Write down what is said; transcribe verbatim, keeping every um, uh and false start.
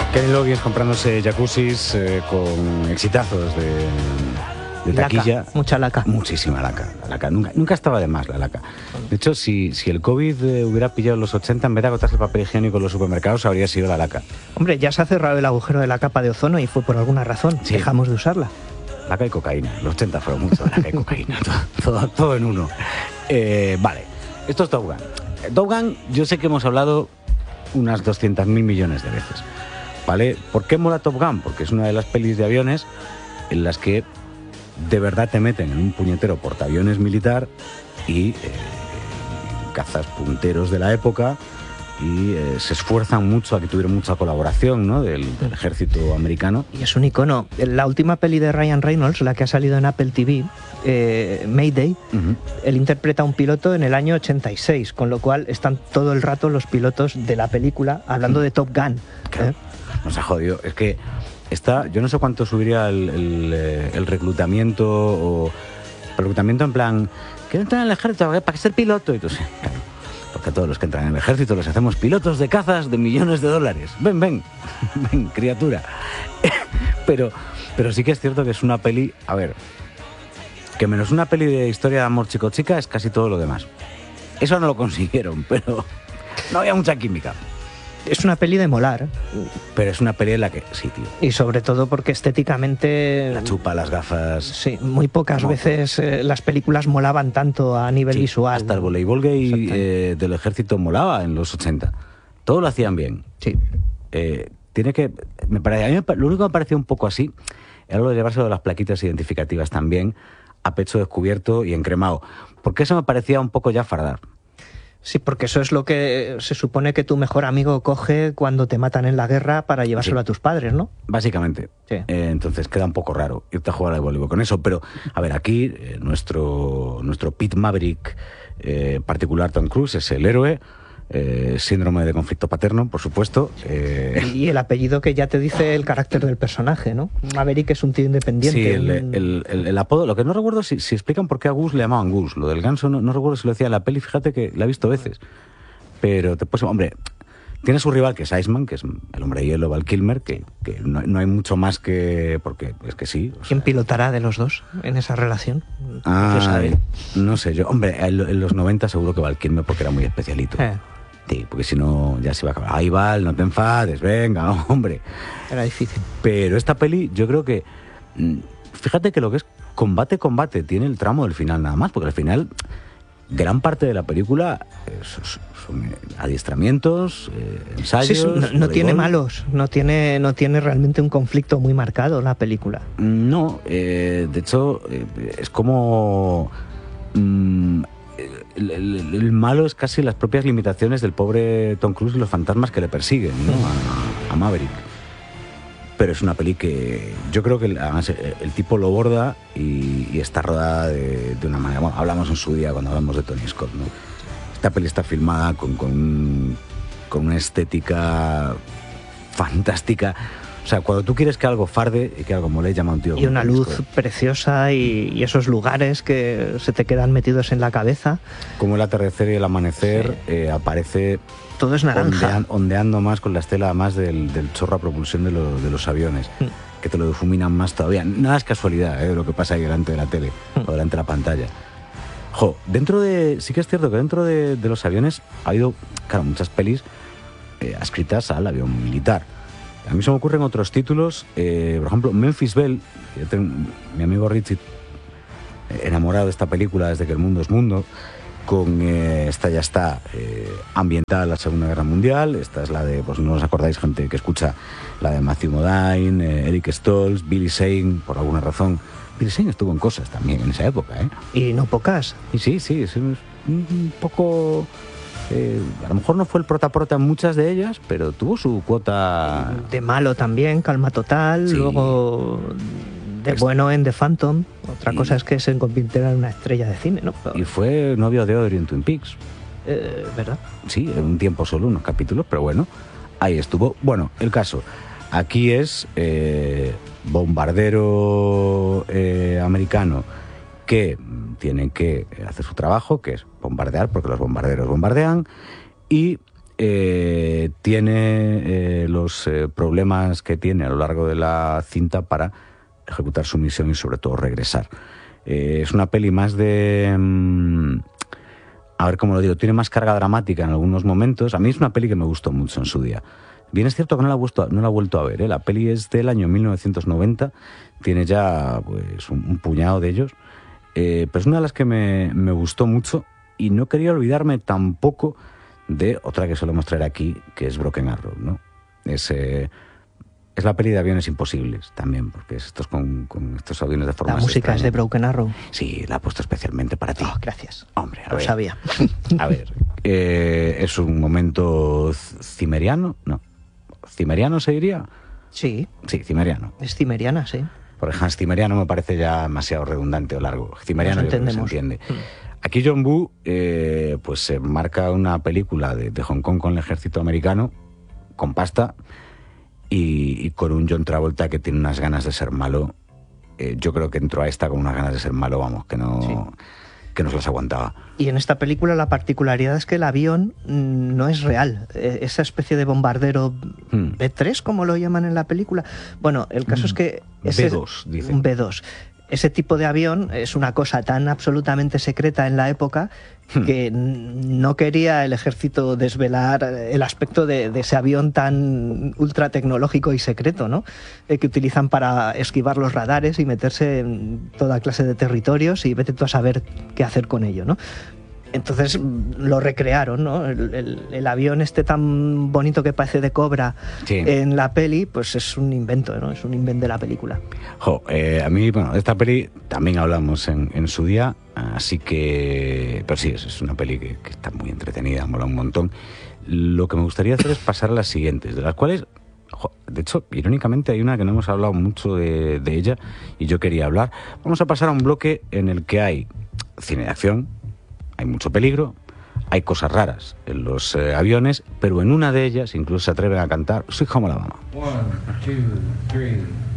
Kenny Loggins comprándose jacuzzis eh, con exitazos de, de taquilla. Laca, mucha laca. Muchísima laca. La laca. Nunca, nunca estaba de más la laca. De hecho, si, si el COVID eh, hubiera pillado en los ochenta, en vez de agotarse el papel higiénico en los supermercados, habría sido la laca. Hombre, ya se ha cerrado el agujero de la capa de ozono y fue por alguna razón. Sí. Dejamos de usarla. Laca y cocaína. Los ochenta fueron mucho de laca y cocaína. todo, todo, todo en uno. Eh, vale. Esto es Top Gun. Top Gun, yo sé que hemos hablado unas doscientos mil millones de veces. ¿Vale? ¿Por qué mola Top Gun? Porque es una de las pelis de aviones en las que de verdad te meten en un puñetero portaaviones militar y eh, cazas punteros de la época y eh, se esfuerzan mucho a que tuviera mucha colaboración, ¿no? del, del ejército americano. Y es un icono. La última peli de Ryan Reynolds, la que ha salido en Apple T V, eh, Mayday, uh-huh. él interpreta a un piloto en el año ochenta y seis, con lo cual están todo el rato los pilotos de la película hablando uh-huh. de Top Gun. Claro. ¿eh? Nos ha jodido. Es que está, yo no sé cuánto subiría el, el, el reclutamiento o el reclutamiento en plan, ¿quiero entrar en el ejército para ser piloto? Y tú, sí, claro, porque a todos los que entran en el ejército les hacemos pilotos de cazas de millones de dólares. Ven, ven, ven, criatura. pero, pero sí que es cierto que es una peli, a ver, que menos una peli de historia de amor chico-chica es casi todo lo demás. Eso no lo consiguieron, pero no había mucha química. Es una peli de molar. Pero es una peli en la que... Sí, tío. Y sobre todo porque estéticamente... La chupa, las gafas... Sí, muy pocas ¿Cómo? veces eh, las películas molaban tanto a nivel sí, visual. Hasta el voleibol gay eh, del ejército molaba en los ochenta. Todo lo hacían bien. Sí. Eh, tiene que... Me parece, a mí me, lo único que me pareció un poco así era lo de llevarse de las plaquitas identificativas también a pecho descubierto y encremado. Porque eso me parecía un poco ya fardar. Sí, porque eso es lo que se supone que tu mejor amigo coge cuando te matan en la guerra para llevárselo sí. a tus padres, ¿no? Básicamente. Sí. Eh, entonces queda un poco raro irte a jugar al voleibol con eso. Pero, a ver, aquí eh, nuestro, nuestro Pete Maverick eh, particular, Tom Cruise, es el héroe. Eh, síndrome de conflicto paterno, por supuesto. Eh... Y el apellido que ya te dice el carácter del personaje, ¿no? Maverick es un tío independiente. Sí, el, un... el, el, el apodo, lo que no recuerdo si, si explican por qué a Gus le llamaban Gus. Lo del ganso no, no recuerdo si lo decía en la peli, fíjate que la he visto veces. Pero te puedes, hombre, tiene su rival que es Iceman, que es el hombre de hielo, Val Kilmer, que, que no, no hay mucho más que... porque es que sí. O sea... ¿Quién pilotará de los dos en esa relación? Ah, sabe? No sé yo. Hombre, en, en los noventa seguro que Val Kilmer porque era muy especialito. Eh. Sí, porque si no ya se va a acabar. Ahí Val, no te enfades, venga, hombre. Era difícil. Pero esta peli, yo creo que... Fíjate que lo que es combate-combate tiene el tramo del final nada más, porque al final gran parte de la película son, son adiestramientos, eh, ensayos... Sí, no, no tiene malos, no tiene, no tiene realmente un conflicto muy marcado la película. No, eh, de hecho, eh, es como... Mmm, El, el, el malo es casi las propias limitaciones del pobre Tom Cruise y los fantasmas que le persiguen, ¿no? a, a Maverick. Pero es una peli que yo creo que además el, el tipo lo borda y, y está rodada de, de una manera... Bueno, hablamos en su día cuando hablamos de Tony Scott, ¿no? Esta peli está filmada con, con, con una estética fantástica. O sea, cuando tú quieres que algo farde y que algo mole, llama a un tío. Y una luz Scott. preciosa y, y esos lugares que se te quedan metidos en la cabeza. Como el atardecer y el amanecer sí. eh, aparece... Todo es naranja. Ondean, ondeando más con la estela más del, del chorro a propulsión de, lo, de los aviones, mm. que te lo difuminan más todavía. Nada es casualidad ¿eh? lo que pasa ahí delante de la tele mm. o delante de la pantalla. Jo, dentro de... Sí que es cierto que dentro de, de los aviones ha habido, claro, muchas pelis eh, adscritas al avión militar. A mí se me ocurren otros títulos, eh, por ejemplo, Memphis Belle, yo tengo, mi amigo Richie, enamorado de esta película desde que el mundo es mundo, con eh, esta ya está eh, ambientada en la Segunda Guerra Mundial. Esta es la de, pues no os acordáis, gente que escucha, la de Matthew Modine, eh, Eric Stoltz, Billy Zane, por alguna razón. Billy Zane estuvo en cosas también en esa época, ¿eh? Y no pocas. Y sí, sí, es un, un poco... Eh, a lo mejor no fue el prota-prota en muchas de ellas, pero tuvo su cuota... De malo también, Calma Total, sí. Luego... de bueno en The Phantom. Otra y, cosa es que se convirtiera en una estrella de cine, ¿no? Y fue novio de Audrey en Twin Peaks. Eh, ¿Verdad? Sí, en un tiempo solo, unos capítulos, pero bueno, ahí estuvo. Bueno, el caso, aquí es eh, bombardero eh, americano que tienen que hacer su trabajo, que es bombardear, porque los bombarderos bombardean, y eh, tiene eh, los eh, problemas que tiene a lo largo de la cinta para ejecutar su misión y sobre todo regresar. Eh, es una peli más de... Mmm, a ver cómo lo digo, tiene más carga dramática en algunos momentos. A mí es una peli que me gustó mucho en su día. Bien es cierto que no la he vuelto, no la he vuelto a ver, ¿eh? La peli es del año mil novecientos noventa, tiene ya pues, un, un puñado de ellos, eh, pero es una de las que me, me gustó mucho y no quería olvidarme tampoco de otra que solemos traer aquí, que es Broken Arrow, ¿no? Es, eh, es la peli de Aviones Imposibles también, porque es estos con, con estos aviones de forma La música extraña. Es de Broken Arrow. Sí, la he puesto especialmente para ti. Oh, gracias. Hombre, a Lo ver. sabía. A ver, eh, es un momento cimeriano, ¿no? ¿Cimeriano se diría? Sí. Sí, cimeriano. Es cimeriana, sí. Porque Hans Cimeriano me parece ya demasiado redundante o largo. Cimeriano yo creo que se entiende. Mm. Aquí John Woo eh, pues se marca una película de, de Hong Kong con el ejército americano, con pasta, y, y con un John Travolta que tiene unas ganas de ser malo. Eh, yo creo que entró a esta con unas ganas de ser malo, vamos, que no... Sí. que no se las aguantaba. Y en esta película la particularidad es que el avión mm, no es real. Eh, esa especie de bombardero Hmm. B tres, como lo llaman en la película. Bueno, el caso es que... Ese, B dos, dicen. Un B dos. Ese tipo de avión es una cosa tan absolutamente secreta en la época Hmm. que n- no quería el ejército desvelar el aspecto de, de ese avión tan ultra tecnológico y secreto, ¿no? Eh, que utilizan para esquivar los radares y meterse en toda clase de territorios y vete tú a saber qué hacer con ello, ¿no? Entonces lo recrearon, ¿no? El, el- el avión este tan bonito que parece de Cobra Sí. en la peli, pues es un invento, ¿no? Es un invento de la película. Jo, eh, a mí, bueno, de esta peli también hablamos en, en su día, así que... Pero sí, es, es una peli que, que está muy entretenida, mola un montón. Lo que me gustaría hacer es pasar a las siguientes, de las cuales... jo, de hecho, irónicamente hay una que no hemos hablado mucho de, de ella y yo quería hablar. Vamos a pasar a un bloque en el que hay cine de acción, hay mucho peligro, hay cosas raras en los eh, aviones, pero en una de ellas incluso se atreven a cantar Sweet Home Alabama. One, two, three.